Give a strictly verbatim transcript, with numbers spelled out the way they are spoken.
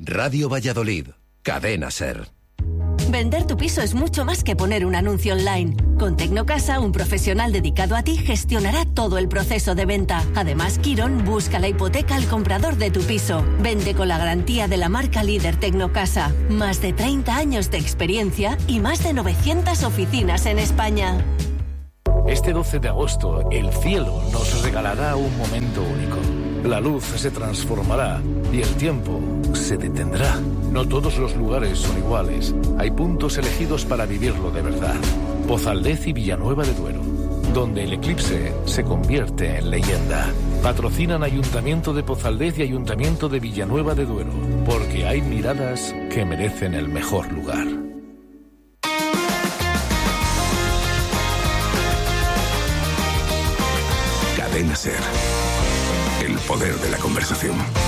Radio Valladolid, Cadena SER. Vender tu piso es mucho más que poner un anuncio online. Con Tecnocasa, un profesional dedicado a ti gestionará todo el proceso de venta. Además, Quirón busca la hipoteca al comprador de tu piso. Vende con la garantía de la marca líder Tecnocasa. Más de treinta años de experiencia y más de novecientas oficinas en España. Este doce de agosto, el cielo nos regalará un momento único. La luz se transformará y el tiempo se detendrá. No todos los lugares son iguales. Hay puntos elegidos para vivirlo de verdad. Pozaldez y Villanueva de Duero, donde el eclipse se convierte en leyenda. Patrocinan Ayuntamiento de Pozaldez y Ayuntamiento de Villanueva de Duero, porque hay miradas que merecen el mejor lugar. Cadena SER. El poder de la conversación.